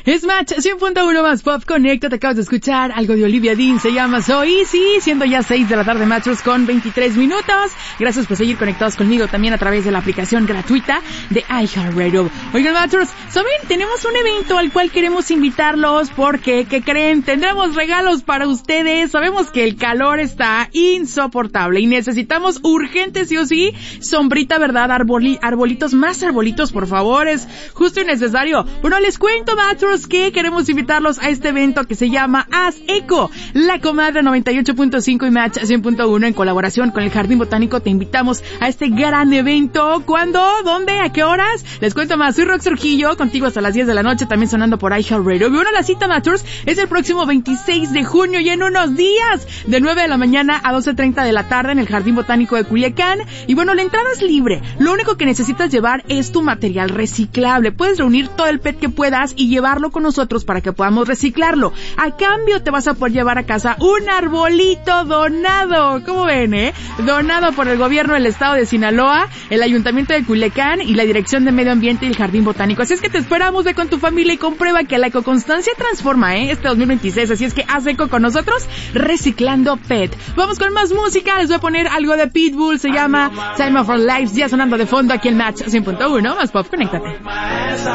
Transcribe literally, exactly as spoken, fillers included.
Es Match cien punto uno más Pop Connecta. Te acabas de escuchar algo de Olivia Dean, se llama So Easy, siendo ya seis de la tarde, Matchers, con veintitrés minutos. Gracias por seguir conectados conmigo también a través de la aplicación gratuita de iHeartRadio. Oigan, Matchers, ¿saben? Tenemos un evento al cual queremos invitarlos porque, ¿qué creen? Tendremos regalos para ustedes. Sabemos que el calor está insoportable y necesitamos urgente, sí o sí, sombrita, ¿verdad? Arboli- arbolitos, más arbolitos, por favor, es justo y necesario. Bueno, les cuento, Matchers, que queremos invitarlos a este evento que se llama Haz Eco. La Comadre noventa y ocho punto cinco y Match cien punto uno en colaboración con el Jardín Botánico te invitamos a este gran evento. ¿Cuándo? ¿Dónde? ¿A qué horas? Les cuento más. Soy Rox Trujillo, contigo hasta las diez de la noche, también sonando por iHeartRadio. Y bueno, la cita, Matchers, es el próximo veintiséis de junio y en unos días, de nueve de la mañana a doce treinta de la tarde en el Jardín Botánico de Culiacán. Y bueno, la entrada es libre. Lo único que necesitas llevar es tu material reciclable. Puedes reunir todo el P E T que puedas y llevarlo con nosotros para que podamos reciclarlo. A cambio te vas a poder llevar a casa un arbolito donado. ¿Cómo ven, eh? Donado por el gobierno del estado de Sinaloa, el ayuntamiento de Culiacán y la Dirección de Medio Ambiente y el Jardín Botánico. Así es que te esperamos, ve con tu familia y comprueba que la ecoconstancia transforma, eh, este dos mil veintiséis. Así es que haz eco con nosotros, reciclando P E T. Vamos con más música. Les voy a poner algo de Pitbull. Se llama Time of Our Lives, ya sonando de fondo aquí en Match cien punto uno más Pop. Conéctate.